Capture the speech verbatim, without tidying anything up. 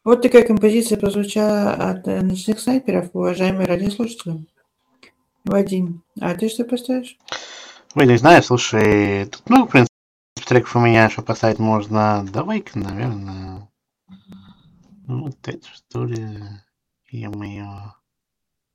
Вот такая композиция прозвучала от э, «Ночных снайперов», уважаемые радиослушатели. Вадим, а ты что поставишь? Ой, не знаю, слушай, тут много, в принципе, треков у меня, что поставить можно. Давай-ка, наверное, ну, вот это, что ли, е-мое.